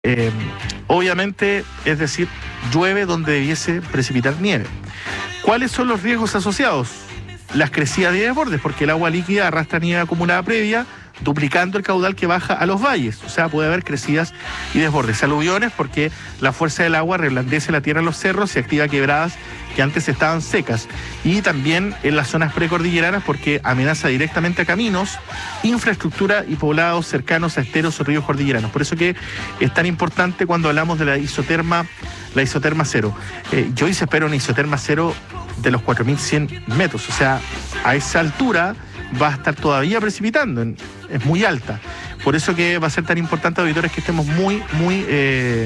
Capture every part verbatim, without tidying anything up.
Eh, obviamente, es decir, llueve donde debiese precipitar nieve. ¿Cuáles son los riesgos asociados? Las crecidas y desbordes, porque el agua líquida arrastra nieve acumulada previa, duplicando el caudal que baja a los valles. O sea, puede haber crecidas y desbordes. Aluviones, porque la fuerza del agua reblandece la tierra en los cerros y activa quebradas que antes estaban secas. Y también en las zonas precordilleranas, porque amenaza directamente a caminos, infraestructura y poblados cercanos a esteros o ríos cordilleranos. Por eso que es tan importante cuando hablamos de la isoterma, la isoterma cero. Eh, yo hoy se espera una isoterma cero de los cuatro mil cien metros. O sea, a esa altura va a estar todavía precipitando, es muy alta. Por eso que va a ser tan importante, auditores, que estemos muy, muy eh,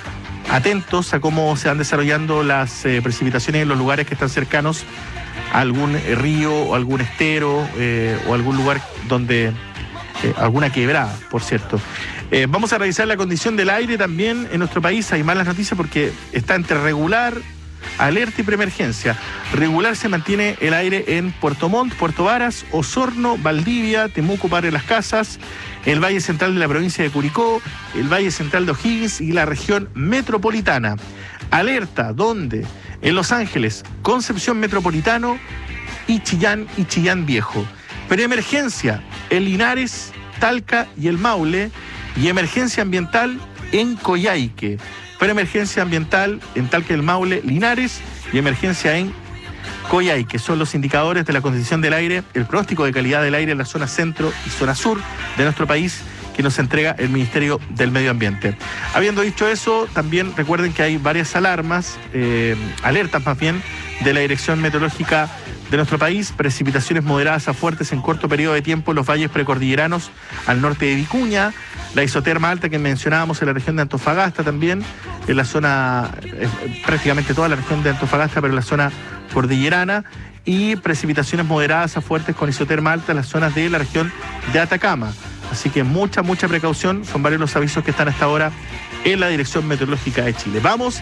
atentos a cómo se van desarrollando las eh, precipitaciones en los lugares que están cercanos a algún eh, río o algún estero eh, o algún lugar donde, eh, alguna quebrada, por cierto. Eh, vamos a revisar la condición del aire también en nuestro país. Hay malas noticias porque está entre regular, alerta y preemergencia. Regular se mantiene el aire en Puerto Montt, Puerto Varas, Osorno, Valdivia, Temuco, Padre Las Casas, el Valle Central de la provincia de Curicó, el Valle Central de O'Higgins y la región metropolitana. Alerta, ¿dónde? En Los Ángeles, Concepción Metropolitano y Chillán y Chillán Viejo. Preemergencia en Linares, Talca y el Maule, y emergencia ambiental en Coyhaique. Preemergencia ambiental en Talca y el Maule, Linares, y emergencia en Coyhaique. Son los indicadores de la condición del aire, el pronóstico de calidad del aire en la zona centro y zona sur de nuestro país, que nos entrega el Ministerio del Medio Ambiente. Habiendo dicho eso, también recuerden que hay varias alarmas, eh, alertas más bien, de la Dirección Meteorológica de nuestro país. Precipitaciones moderadas a fuertes en corto periodo de tiempo en los valles precordilleranos al norte de Vicuña, la isoterma alta que mencionábamos en la región de Antofagasta también, en la zona, eh, prácticamente toda la región de Antofagasta, pero en la zona cordillerana, y precipitaciones moderadas a fuertes con isoterma alta en las zonas de la región de Atacama. Así que mucha, mucha precaución. Son varios los avisos que están hasta ahora en la Dirección Meteorológica de Chile. Vamos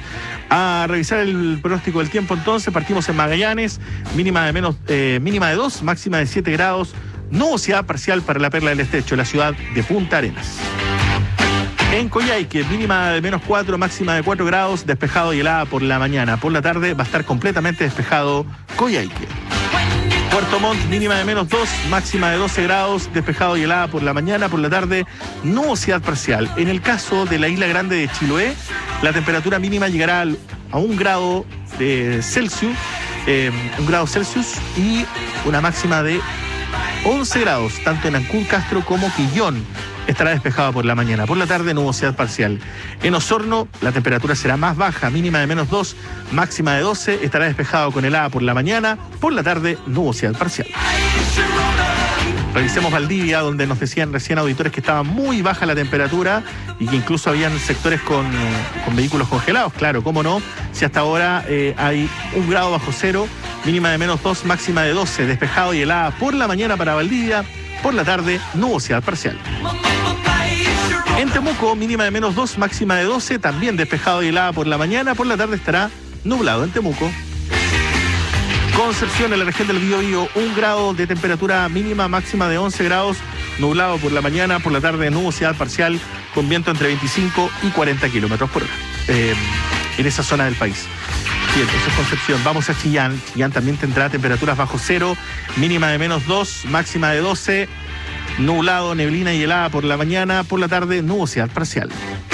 a revisar el pronóstico del tiempo entonces. Partimos en Magallanes, mínima de menos, eh, mínima de dos, máxima de siete grados, nubosidad parcial para la Perla del Estrecho, la ciudad de Punta Arenas. En Coyhaique, mínima de menos cuatro, máxima de cuatro grados, despejado y helada por la mañana. Por la tarde va a estar completamente despejado Coyhaique. Puerto Montt, mínima de menos dos, máxima de doce grados, despejado y helada por la mañana. Por la tarde, nubosidad parcial. En el caso de la Isla Grande de Chiloé, la temperatura mínima llegará a un grado de Celsius, eh, un grado Celsius, y una máxima de once grados, tanto en Ancud, Castro como Quillón. Estará despejada por la mañana. Por la tarde, nubosidad parcial. En Osorno, la temperatura será más baja, mínima de menos dos, máxima de doce. Estará despejado con helada por la mañana. Por la tarde, nubosidad parcial. Revisemos Valdivia, donde nos decían recién auditores que estaba muy baja la temperatura y que incluso habían sectores con, con vehículos congelados. Claro, cómo no, si hasta ahora eh, hay un grado bajo cero, mínima de menos dos, máxima de doce. Despejado y helada por la mañana para Valdivia. Por la tarde, nubosidad parcial. En Temuco, mínima de menos dos, máxima de doce, también despejado y helada por la mañana. Por la tarde estará nublado en Temuco. Concepción, en la región del Biobío, un grado de temperatura mínima, máxima de once grados, nublado por la mañana. Por la tarde, nubosidad parcial con viento entre veinticinco y cuarenta kilómetros por hora eh, en esa zona del país. Bien, eso es Concepción. Vamos a Chillán. Chillán también tendrá temperaturas bajo cero, mínima de menos dos, máxima de doce, nublado, neblina y helada por la mañana. Por la tarde, nubosidad parcial.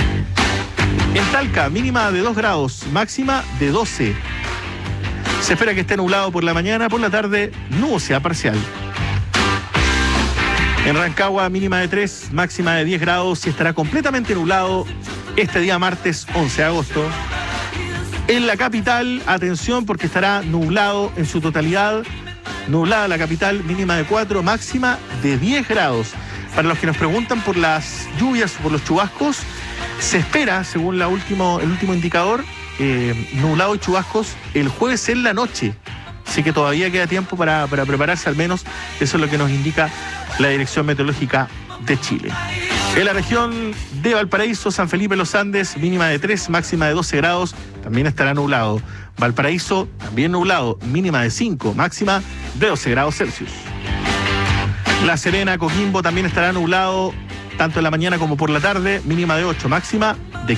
En Talca, mínima de dos grados, máxima de doce. Se espera que esté nublado por la mañana. Por la tarde, nubosidad parcial. En Rancagua, mínima de tres, máxima de diez grados y estará completamente nublado este día martes once de agosto. En la capital, atención porque estará nublado en su totalidad. Nublada la capital, mínima de cuatro, máxima de diez grados. Para los que nos preguntan por las lluvias o por los chubascos, se espera, según la último, el último indicador, eh, nublado y chubascos el jueves en la noche. Así que todavía queda tiempo para, para prepararse, al menos eso es lo que nos indica la Dirección Meteorológica de Chile. En la región de Valparaíso, San Felipe Los Andes, mínima de tres, máxima de doce grados, también estará nublado. Valparaíso, también nublado, mínima de cinco, máxima de doce grados Celsius. La Serena, Coquimbo, también estará nublado tanto en la mañana como por la tarde, mínima de ocho, máxima de